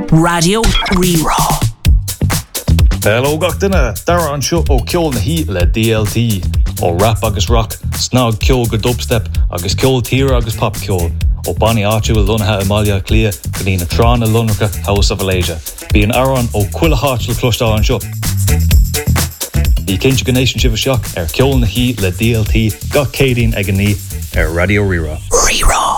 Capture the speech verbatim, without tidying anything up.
Radio Rerá. Hello gach duine, dara an seo ó ceol na hí le D L T, ó rap agus rock, snog ceol go dubstep, agus ceol tíre agus pop ceol, ó Bonnie áitiú a lunathe Amalia Clia, go dtí na trán a lunracha House of Alasia. Bí an aran ó cuila háit le clostá an seo. Ní cinse go nation sibh seach ar ceol na hí le D L T, gach cédín ag an ní ar Radio Rerá. Rerá.